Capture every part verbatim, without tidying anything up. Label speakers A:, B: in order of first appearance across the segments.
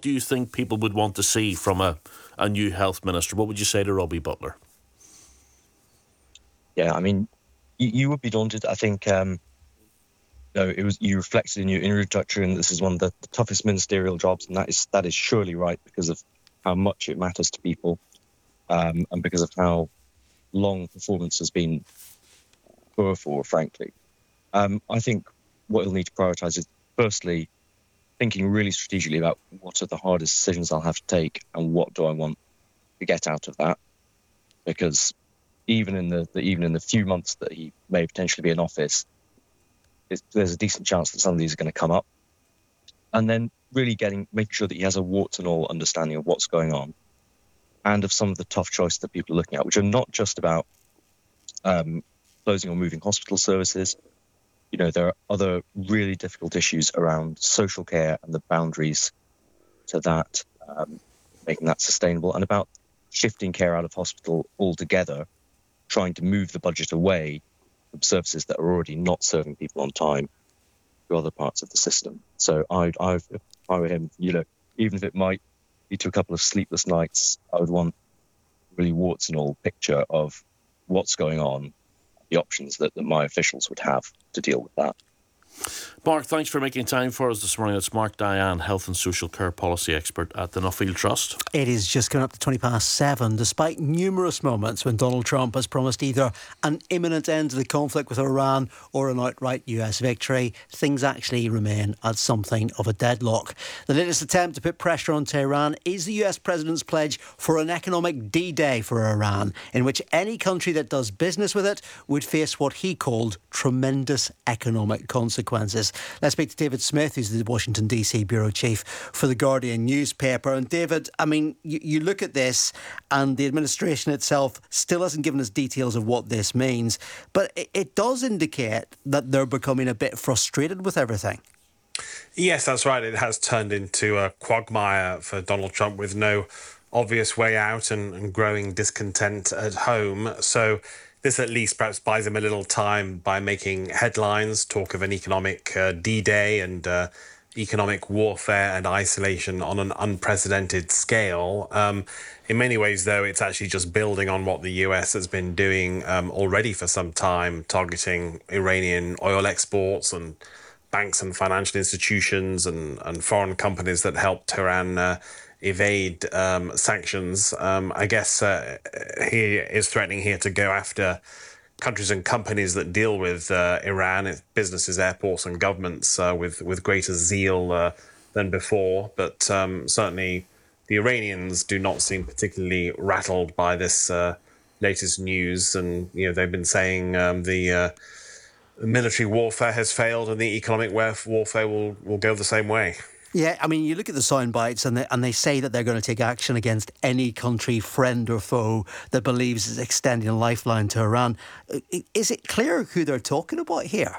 A: do you think people would want to see from a, a new health minister? What would you say to Robbie Butler?
B: Yeah, I mean, you, you would be daunted. I think um, no, it was you reflected in your introduction. This is one of the, the toughest ministerial jobs, and that is that is surely right because of how much it matters to people, um, and because of how long performance has been poor for, frankly. Um, I think what he'll need to prioritise is, firstly, thinking really strategically about what are the hardest decisions I'll have to take and what do I want to get out of that. Because even in the, the even in the few months that he may potentially be in office, it's, there's a decent chance that some of these are going to come up. And then really getting making sure that he has a warts and all understanding of what's going on and of some of the tough choices that people are looking at, which are not just about um, closing or moving hospital services. You know, there are other really difficult issues around social care and the boundaries to that, um, making that sustainable, and about shifting care out of hospital altogether, trying to move the budget away from services that are already not serving people on time to other parts of the system. So I, I, if I were him, you know, even if it might lead to a couple of sleepless nights, I would want really warts and all picture of what's going on, the options that, that my officials would have to deal with that.
A: Mark, thanks for making time for us this morning. It's Mark Diane, Health and Social Care Policy Expert at the Nuffield Trust.
C: It is just coming up to twenty past seven, despite numerous moments when Donald Trump has promised either an imminent end to the conflict with Iran or an outright U S victory. Things actually remain at something of a deadlock. The latest attempt to put pressure on Tehran is the U S president's pledge for an economic D-Day for Iran, in which any country that does business with it would face what he called tremendous economic consequences. Let's speak to David Smith, who's the Washington D C bureau chief for the Guardian newspaper. And David, I mean, you, you look at this and the administration itself still hasn't given us details of what this means, but it, it does indicate that they're becoming a bit frustrated with everything.
D: Yes, that's right. It has turned into a quagmire for Donald Trump with no obvious way out and, and growing discontent at home. So this at least perhaps buys him a little time by making headlines, talk of an economic uh, D-Day and uh, economic warfare and isolation on an unprecedented scale. Um, in many ways, though, it's actually just building on what the U S has been doing um, already for some time, targeting Iranian oil exports and banks and financial institutions and, and foreign companies that helped Tehran uh, evade um, sanctions. Um, I guess uh, he is threatening here to go after countries and companies that deal with uh, Iran, businesses, airports and governments uh, with, with greater zeal uh, than before. But um, certainly the Iranians do not seem particularly rattled by this uh, latest news. And, you know, they've been saying um, the uh, military warfare has failed and the economic warfare will, will go the same way.
C: Yeah, I mean, you look at the sound bites and they, and they say that they're going to take action against any country, friend or foe, that believes is extending a lifeline to Iran. Is it clear who they're talking about here?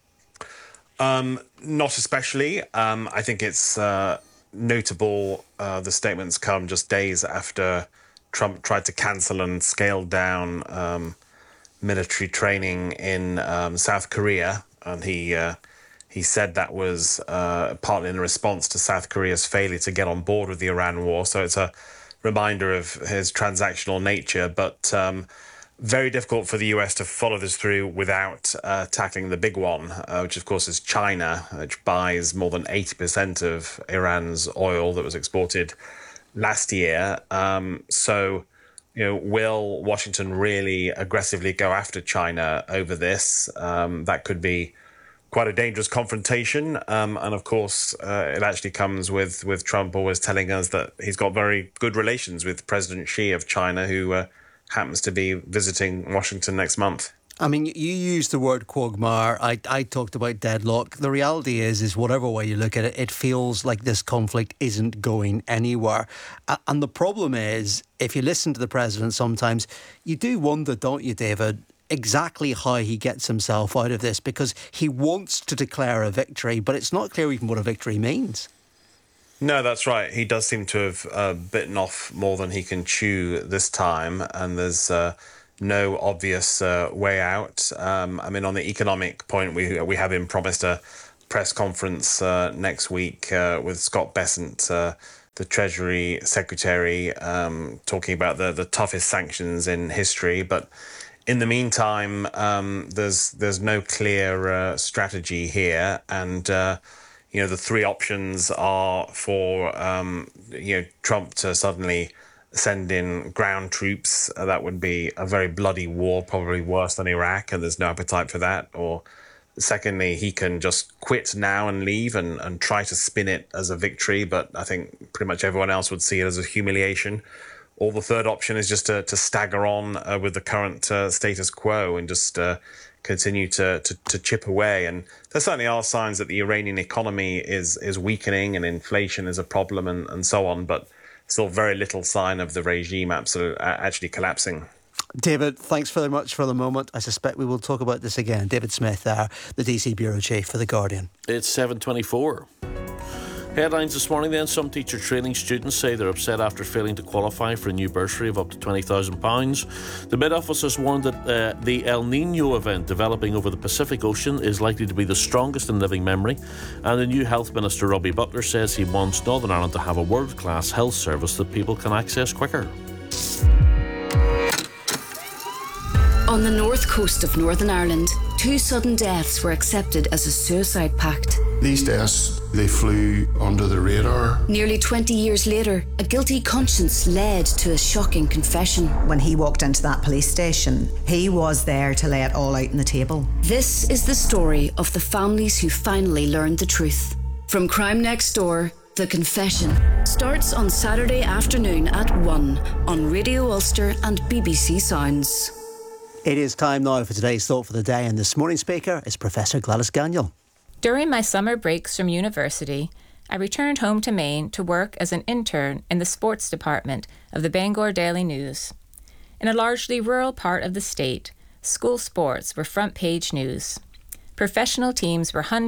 D: Um, not especially. Um, I think it's uh, notable uh, the statements come just days after Trump tried to cancel and scale down um, military training in um, South Korea. And he... Uh, He said that was uh, partly in response to South Korea's failure to get on board with the Iran war. So it's a reminder of his transactional nature, but um, very difficult for the U S to follow this through without uh, tackling the big one, uh, which of course is China, which buys more than eighty percent of Iran's oil that was exported last year. Um, so, you know, will Washington really aggressively go after China over this? Um, that could be quite a dangerous confrontation. Um, and of course, uh, it actually comes with, with Trump always telling us that he's got very good relations with President Xi of China, who uh, happens to be visiting Washington next month.
C: I mean, you used the word quagmire. I, I talked about deadlock. The reality is, is whatever way you look at it, it feels like this conflict isn't going anywhere. And the problem is, if you listen to the president sometimes, you do wonder, don't you, David, exactly how he gets himself out of this, because he wants to declare a victory, but it's not clear even what a victory means.
D: No, that's right. He does seem to have uh, bitten off more than he can chew this time, and there's uh, no obvious uh, way out. Um, I mean, on the economic point, we we have him promised a press conference uh, next week uh, with Scott Bessent, uh, the Treasury Secretary um, talking about the, the toughest sanctions in history. But in the meantime, um, there's there's no clear uh, strategy here. And, uh, you know, the three options are for, um, you know, Trump to suddenly send in ground troops. Uh, that would be a very bloody war, probably worse than Iraq, and there's no appetite for that. Or secondly, he can just quit now and leave and, and try to spin it as a victory, but I think pretty much everyone else would see it as a humiliation. Or the third option is just to, to stagger on uh, with the current uh, status quo and just uh, continue to, to, to chip away. And there certainly are signs that the Iranian economy is is weakening and inflation is a problem and, and so on, but still very little sign of the regime absolutely, actually collapsing.
C: David, thanks very much for the moment. I suspect we will talk about this again. David Smith there, the D C Bureau Chief for The Guardian.
A: It's seven twenty-four. Headlines this morning then. Some teacher training students say they're upset after failing to qualify for a new bursary of up to twenty thousand pounds. The Met Office has warned that uh, the El Nino event developing over the Pacific Ocean is likely to be the strongest in living memory. And the new Health Minister, Robbie Butler, says he wants Northern Ireland to have a world-class health service that people can access quicker.
E: On the north coast of Northern Ireland, two sudden deaths were accepted as a suicide pact.
F: These deaths, they flew under the radar.
E: Nearly twenty years later, a guilty conscience led to a shocking confession.
G: When he walked into that police station, he was there to lay it all out on the table.
E: This is the story of the families who finally learned the truth. From Crime Next Door, The Confession starts on Saturday afternoon at one on Radio Ulster and B B C Sounds.
C: It is time now for today's Thought for the Day, and this morning's speaker is Professor Gladys Gagnon.
H: During my summer breaks from university, I returned home to Maine to work as an intern in the sports department of the Bangor Daily News. In a largely rural part of the state, school sports were front page news. Professional teams were hun-